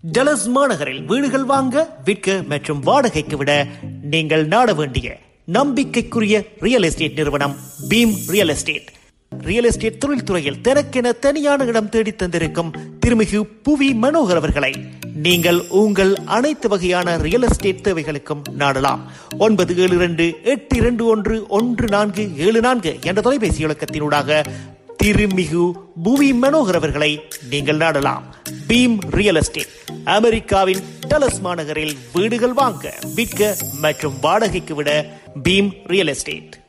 டலஸ் மாநகரில் வீடுகள் வாங்க, விற்க மற்றும் வாடகைக்கு விட நீங்கள் நாட வேண்டிய நம்பிக்கைக்குரிய ரியல் எஸ்டேட் நிறுவனம் beam real estate. Real estate தொழில்துறையில் தனக்கென தனியான இடம் தேடி தந்திருக்கும் திருமிகு புவி மனோகர் அவர்களை நீங்கள் உங்கள் அனைத்து வகையான ரியல் எஸ்டேட் தேவைகளுக்கும் நாடலாம். 9728211474 என்ற தொலைபேசி இலக்கத்தினூடாக திருமிகு புவி மனோகர் அவர்களை நீங்கள் நாடலாம். பீம் ரியல் எஸ்டேட் அமெரிக்காவின் டலஸ் மாநகரில் வீடுகள் வாங்க, விற்க மற்றும் வாடகைக்கு விட பீம் ரியல் எஸ்டேட்.